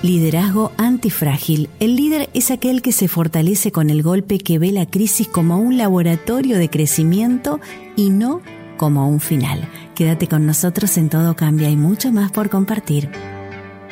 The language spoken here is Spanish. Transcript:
Liderazgo antifrágil. El líder es aquel que se fortalece con el golpe, que ve la crisis como un laboratorio de crecimiento y no como un final. Quédate con nosotros en Todo Cambia, y mucho más por compartir.